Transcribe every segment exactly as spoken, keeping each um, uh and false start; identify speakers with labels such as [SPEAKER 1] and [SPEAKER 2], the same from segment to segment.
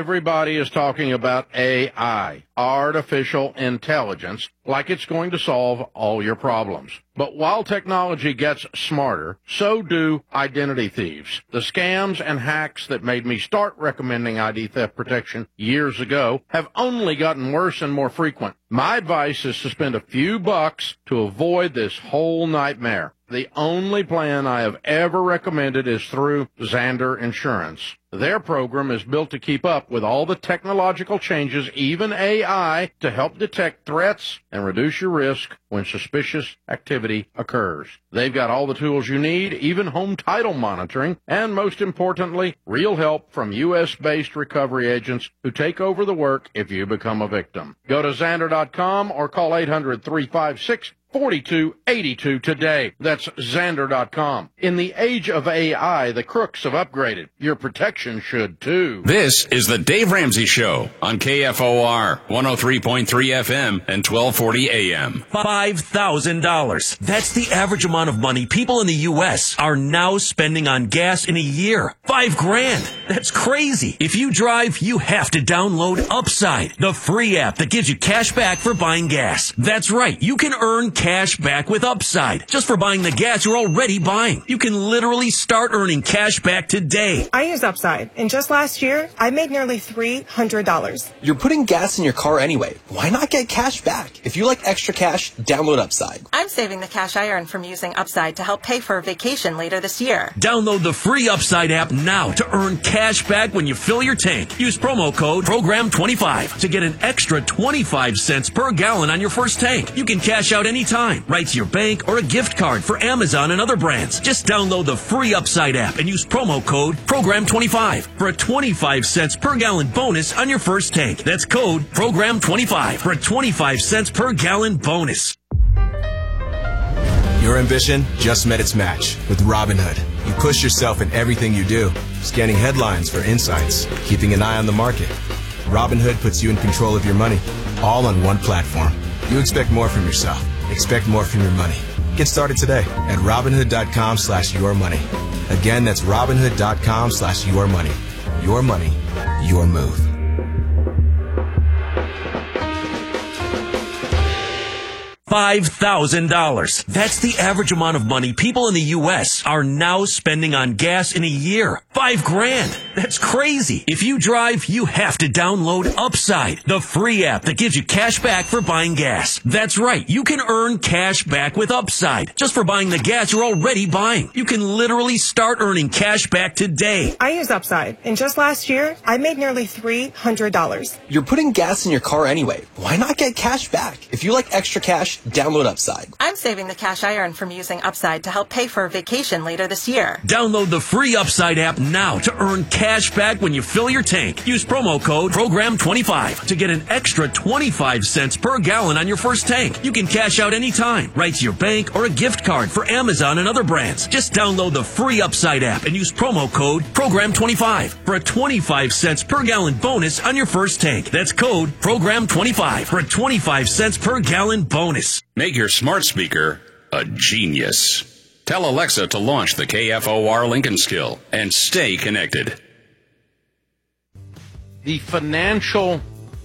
[SPEAKER 1] Everybody is talking about A I, artificial intelligence, like it's going to solve all your problems. But while technology gets smarter, so do identity thieves. The scams and hacks that made me start recommending I D theft protection years ago have only gotten worse and more frequent. My advice is to spend a few bucks to avoid this whole nightmare. The only plan I have ever recommended is through Zander Insurance. Their program is built to keep up with all the technological changes, even A I, to help detect threats and reduce your risk when suspicious activity occurs. They've got all the tools you need, even home title monitoring, and most importantly, real help from U S-based recovery agents who take over the work if you become a victim. Go to Zander dot com or call eight hundred, three five six, four two eight two today. That's Zander dot com. In the age of A I, the crooks have upgraded. Your protection should too.
[SPEAKER 2] This is the Dave Ramsey Show on K F O R one oh three point three F M and twelve forty A M.
[SPEAKER 3] five thousand dollars. That's the average amount of money people in the U S are now spending on gas in a year. Five grand. That's crazy. If you drive, you have to download Upside, the free app that gives you cash back for buying gas. That's right. You can earn cash back with Upside just for buying the gas you're already buying. You can literally start earning cash back today.
[SPEAKER 4] I use Upside, and just last year, I made nearly three hundred dollars.
[SPEAKER 5] You're putting gas in your car anyway. Why not get cash back? If you like extra cash, download Upside.
[SPEAKER 6] I'm saving the cash I earn from using Upside to help pay for a vacation later this year.
[SPEAKER 3] Download the free Upside app now to earn cash back when you fill your tank. Use promo code program twenty-five to get an extra twenty-five cents per gallon on your first tank. You can cash out anytime, right to your bank or a gift card for Amazon and other brands. Just download the free Upside app and use promo code program twenty-five for a twenty-five cents per gallon bonus on your first tank. That's code program twenty-five for a twenty-five cents per gallon bonus.
[SPEAKER 7] Your ambition just met its match with Robinhood. You push yourself in everything you do, scanning headlines for insights, keeping an eye on the market. Robinhood puts you in control of your money, all on one platform. You expect more from yourself. Expect more from your money. Get started today at Robinhood.com slash your money. Again, that's Robinhood.com slash your money. Your money, your move.
[SPEAKER 3] five thousand dollars. That's the average amount of money people in the U S are now spending on gas in a year. Five grand. That's crazy. If you drive, you have to download Upside, the free app that gives you cash back for buying gas. That's right. You can earn cash back with Upside just for buying the gas you're already buying. You can literally start earning cash back today.
[SPEAKER 4] I use Upside, and just last year, I made nearly three hundred dollars.
[SPEAKER 5] You're putting gas in your car anyway. Why not get cash back? If you like extra cash, download Upside.
[SPEAKER 6] I'm saving the cash I earn from using Upside to help pay for a vacation later this year.
[SPEAKER 3] Download the free Upside app now to earn cash back when you fill your tank. Use promo code program twenty-five to get an extra twenty-five cents per gallon on your first tank. You can cash out anytime, right to your bank or a gift card for Amazon and other brands. Just download the free Upside app and use promo code program twenty-five for a twenty-five cents per gallon bonus on your first tank. That's code program twenty-five for a twenty-five cents per gallon bonus.
[SPEAKER 2] Make your smart speaker a genius. Tell Alexa to launch the K F O R Lincoln Skill and stay connected.
[SPEAKER 1] The financial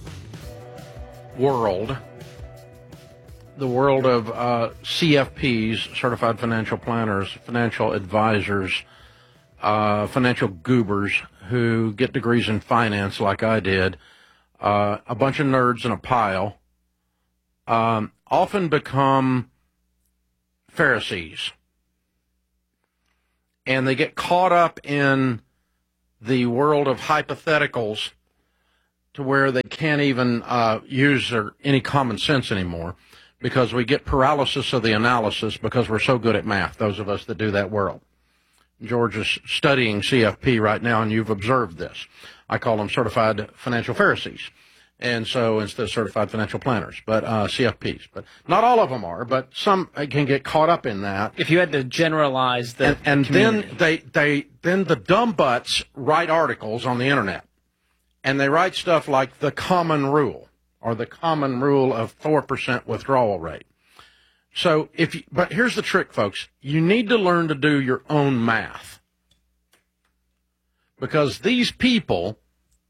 [SPEAKER 1] world, the world of uh, C F Ps, Certified Financial Planners, financial advisors, uh, financial goobers who get degrees in finance like I did, uh, a bunch of nerds in a pile, um, often become Pharisees. And they get caught up in the world of hypotheticals to where they can't even uh, use their, any common sense anymore, because we get paralysis of the analysis because we're so good at math, those of us that do that world. George is studying C F P right now, and you've observed this. I call them Certified Financial Pharisees. And so instead of Certified Financial Planners, but uh, C F Ps. But not all of them are, but some can get caught up in that.
[SPEAKER 8] If you had to generalize the
[SPEAKER 1] And, and
[SPEAKER 8] community.
[SPEAKER 1] then they, they then the dumb butts write articles on the internet. And they write stuff like the common rule, or the common rule of four percent withdrawal rate. So if you, but here's the trick, folks. You need to learn to do your own math. Because these people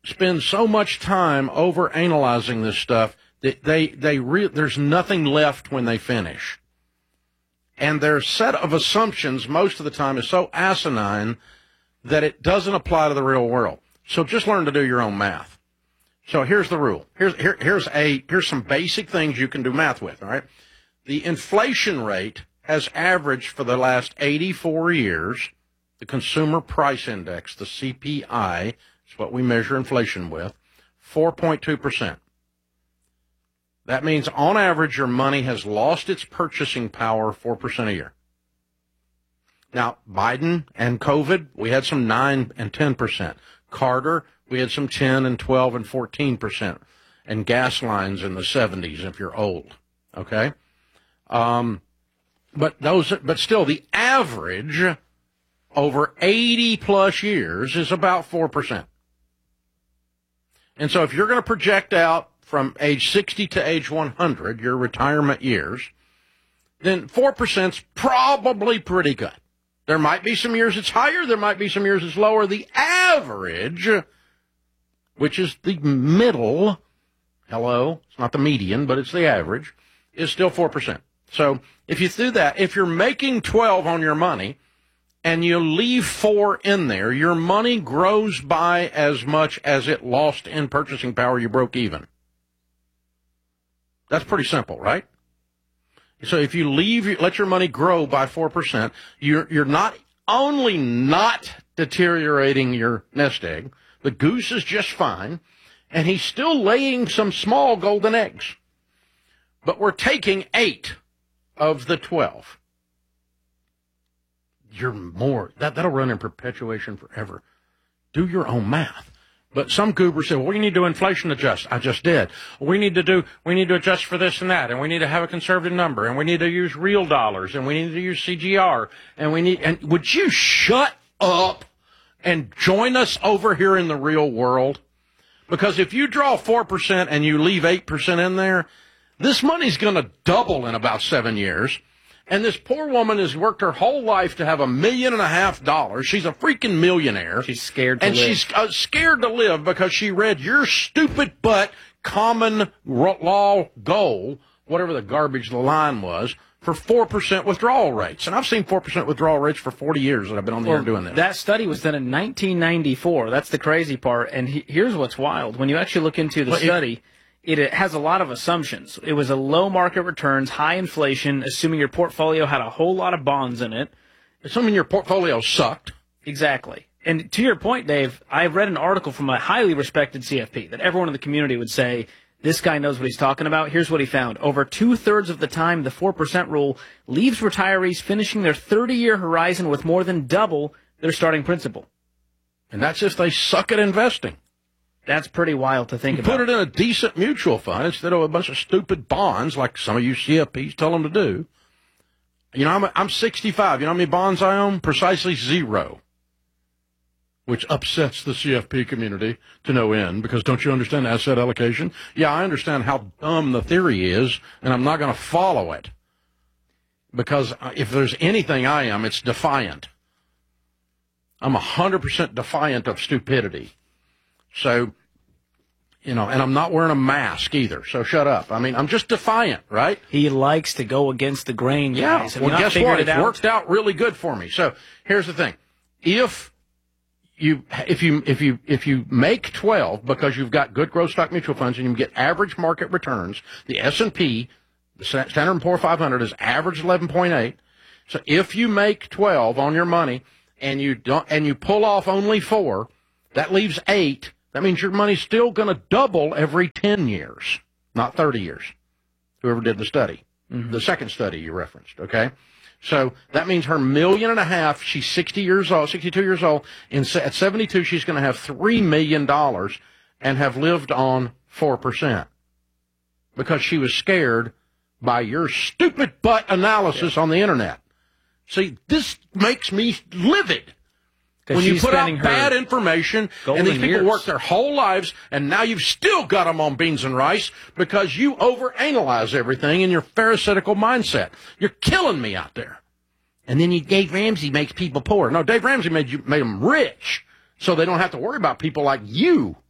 [SPEAKER 1] spend so much time over analyzing this stuff that they, they re- there's nothing left when they finish. And their set of assumptions most of the time is so asinine that it doesn't apply to the real world. So just learn to do your own math. So here's the rule. Here's, here, here's a, here's some basic things you can do math with, all right? The inflation rate has averaged for the last eighty-four years, the Consumer Price Index, the C P I, is what we measure inflation with, four point two percent. That means on average your money has lost its purchasing power four percent a year. Now, Biden and COVID, we had some nine and ten percent. Carter, we had some ten and twelve and fourteen percent. And gas lines in the seventies if you're old, okay? Um, but those, but still the average over eighty plus years is about four percent. And so if you're going to project out from age sixty to age one hundred, your retirement years, then four percent is probably pretty good. There might be some years it's higher, there might be some years it's lower. The average, which is the middle, hello, it's not the median, but it's the average, is still four percent. So if you do that, if you're making twelve on your money and you leave four in there, your money grows by as much as it lost in purchasing power. You broke even. That's pretty simple, right? So if you leave, let your money grow by four percent, you're, you're not only not deteriorating your nest egg, the goose is just fine, and he's still laying some small golden eggs. But we're taking eight of the twelve. You're more, that, that'll run in perpetuation forever. Do your own math. But some goobers say, well, we need to inflation adjust. I just did. We need to do, we need to adjust for this and that, and we need to have a conservative number, and we need to use real dollars, and we need to use C G R, and we need, and would you shut up and join us over here in the real world? Because if you draw four percent and you leave eight percent in there, this money's going to double in about seven years. And this poor woman has worked her whole life to have a million and a half dollars. She's a freaking millionaire.
[SPEAKER 8] She's scared to
[SPEAKER 1] and
[SPEAKER 8] live.
[SPEAKER 1] And she's uh, scared to live because she read your stupid butt common law goal, whatever the garbage the line was, for four percent withdrawal rates. And I've seen four percent withdrawal rates for forty years that I've been on the
[SPEAKER 8] well,
[SPEAKER 1] air doing this.
[SPEAKER 8] That study was done in nineteen ninety-four. That's the crazy part. And he, here's what's wild. When you actually look into the
[SPEAKER 1] well,
[SPEAKER 8] study...
[SPEAKER 1] It,
[SPEAKER 8] It, it has a lot of assumptions. It was a low market returns, high inflation, assuming your portfolio had a whole lot of bonds in it.
[SPEAKER 1] Assuming your portfolio sucked.
[SPEAKER 8] Exactly. And to your point, Dave, I read an article from a highly respected C F P that everyone in the community would say, this guy knows what he's talking about. Here's what he found. Over two-thirds of the time, the four percent rule leaves retirees finishing their thirty-year horizon with more than double their starting principal.
[SPEAKER 1] And that's if they suck at investing.
[SPEAKER 8] That's pretty wild to think
[SPEAKER 1] you
[SPEAKER 8] about.
[SPEAKER 1] Put it in a decent mutual fund instead of a bunch of stupid bonds like some of you C F Ps tell them to do. You know, I'm, I'm sixty-five. You know how many bonds I own? Precisely zero. Which upsets the C F P community to no end, because don't you understand asset allocation? Yeah, I understand how dumb the theory is, and I'm not going to follow it. Because if there's anything I am, it's defiant. I'm one hundred percent defiant of stupidity. So, you know, and I'm not wearing a mask either, so shut up. I mean, I'm just defiant, right?
[SPEAKER 8] He likes to go against the grain, guys.
[SPEAKER 1] Yeah,
[SPEAKER 8] well,
[SPEAKER 1] well, guess what?
[SPEAKER 8] It
[SPEAKER 1] It's worked out really good for me. So here's the thing. If you, if you, if you, if you make twelve because you've got good growth stock mutual funds and you get average market returns, the S and P, the Standard and Poor five hundred is average eleven point eight. So if you make twelve on your money and you don't, and you pull off only four, that leaves eight. That means your money's still going to double every ten years, not thirty years, whoever did the study, mm-hmm. the second study you referenced, okay? So that means her million and a half, she's sixty years old, sixty-two years old, and at seventy-two she's going to have three million dollars and have lived on four percent because she was scared by your stupid butt analysis yeah. on the internet. See, this makes me livid. When you put out bad information and these people
[SPEAKER 8] years.
[SPEAKER 1] work their whole lives and now you've still got them on beans and rice because you overanalyze everything in your pharisaical mindset. You're killing me out there. And then you, Dave Ramsey makes people poor. No, Dave Ramsey made you made them rich so they don't have to worry about people like you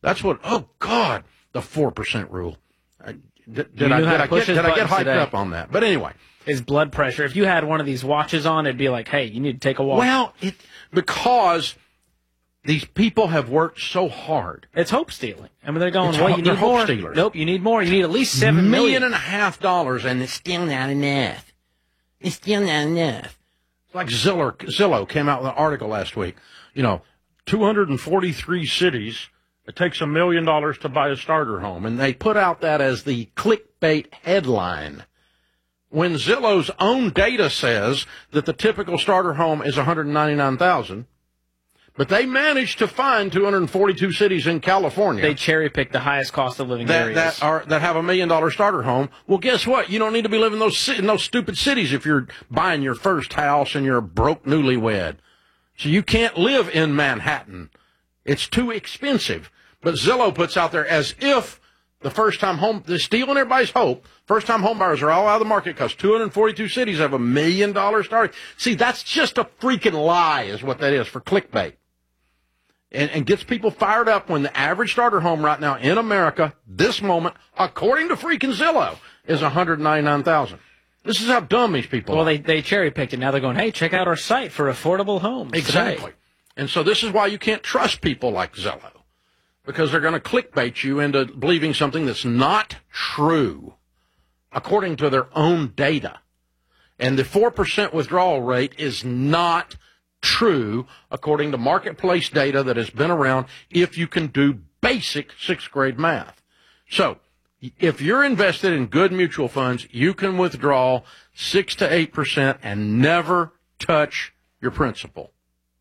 [SPEAKER 1] That's what, oh, God, the four percent rule. I, did
[SPEAKER 8] You
[SPEAKER 1] did I,
[SPEAKER 8] knew how
[SPEAKER 1] did
[SPEAKER 8] to
[SPEAKER 1] I
[SPEAKER 8] push
[SPEAKER 1] get,
[SPEAKER 8] his
[SPEAKER 1] did I get
[SPEAKER 8] buttons
[SPEAKER 1] hyped
[SPEAKER 8] today.
[SPEAKER 1] up on that? But anyway.
[SPEAKER 8] His blood pressure. If you had one of these watches on, it'd be like, hey, you need to take a walk.
[SPEAKER 1] Well, it, because these people have worked so hard.
[SPEAKER 8] It's hope stealing. I mean, they're going,
[SPEAKER 1] It's
[SPEAKER 8] well,
[SPEAKER 1] ho-
[SPEAKER 8] you
[SPEAKER 1] they're
[SPEAKER 8] need
[SPEAKER 1] hope
[SPEAKER 8] more.
[SPEAKER 1] stealers.
[SPEAKER 8] Nope, you need more. You need at least seven
[SPEAKER 1] million
[SPEAKER 8] million.
[SPEAKER 1] and a half dollars, and it's still not enough. It's still not enough. It's like Zillow, Zillow came out with an article last week. You know, two hundred forty-three cities, it takes a million dollars to buy a starter home. And they put out that as the clickbait headline. When Zillow's own data says that the typical starter home is one hundred ninety-nine thousand dollars, but they managed to find two hundred forty-two cities in California.
[SPEAKER 8] They cherry pick the highest cost of living
[SPEAKER 1] that,
[SPEAKER 8] areas.
[SPEAKER 1] that are that have a million dollar starter home. Well, guess what? You don't need to be living in those in those stupid cities if you're buying your first house and you're a broke newlywed. So you can't live in Manhattan. It's too expensive. But Zillow puts out there as if the first time home, they're stealing everybody's hope. First time home buyers are all out of the market because two hundred forty-two cities have a million dollar starting. See, that's just a freaking lie is what that is for clickbait. And, and gets people fired up when the average starter home right now in America, this moment, according to freaking Zillow, is one hundred ninety-nine thousand dollars. This is how dumb these people
[SPEAKER 8] well,
[SPEAKER 1] are.
[SPEAKER 8] they, they cherry picked it. Now they're going, hey, check out our site for affordable homes.
[SPEAKER 1] Exactly.
[SPEAKER 8] Today.
[SPEAKER 1] And so this is why you can't trust people like Zillow, because they're going to clickbait you into believing something that's not true, according to their own data. And the four percent withdrawal rate is not true, according to marketplace data that has been around, if you can do basic sixth grade math. So if you're invested in good mutual funds, you can withdraw six to eight percent and never touch your principal.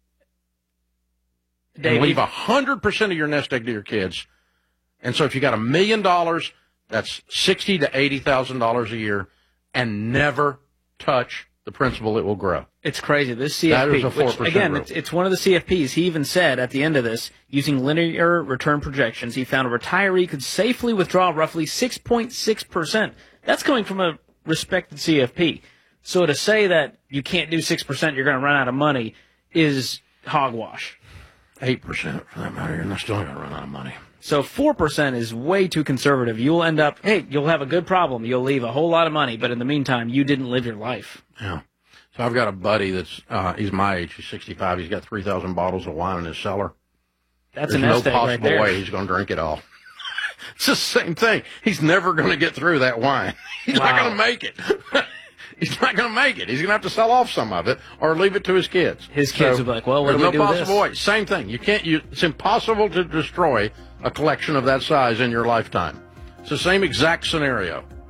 [SPEAKER 8] Dave,
[SPEAKER 1] And leave one hundred percent of your nest egg to your kids. And so if you got a million dollars, that's sixty thousand to eighty thousand dollars a year, and never touch the principal. It will grow.
[SPEAKER 8] It's crazy. This C F P,
[SPEAKER 1] That is a four
[SPEAKER 8] which,
[SPEAKER 1] percent
[SPEAKER 8] again,
[SPEAKER 1] rule.
[SPEAKER 8] it's, it's one of the C F Ps. He even said at the end of this, using linear return projections, he found a retiree could safely withdraw roughly six point six percent. That's coming from a respected C F P. So to say that you can't do six percent, you're going to run out of money, is hogwash.
[SPEAKER 1] eight percent for that matter, and they're still going to run out of money.
[SPEAKER 8] So four percent is way too conservative. You'll end up, hey, you'll have a good problem. You'll leave a whole lot of money, but in the meantime, you didn't live your life.
[SPEAKER 1] Yeah. So I've got a buddy that's, uh, he's my age, he's sixty-five. He's got three thousand bottles of wine in his cellar.
[SPEAKER 8] That's
[SPEAKER 1] There's
[SPEAKER 8] an
[SPEAKER 1] no
[SPEAKER 8] nest egg
[SPEAKER 1] possible
[SPEAKER 8] right there.
[SPEAKER 1] way he's going to drink it all. It's the same thing. He's never going to get through that wine. He's
[SPEAKER 8] Wow.
[SPEAKER 1] not going to make it. He's not going to make it. He's going to have to sell off some of it or leave it to his kids.
[SPEAKER 8] His kids will be like, well, what do
[SPEAKER 1] there's
[SPEAKER 8] we
[SPEAKER 1] no
[SPEAKER 8] do with
[SPEAKER 1] possible
[SPEAKER 8] this?
[SPEAKER 1] way. Same thing. You can't. You, it's impossible to destroy a collection of that size in your lifetime. It's the same exact scenario.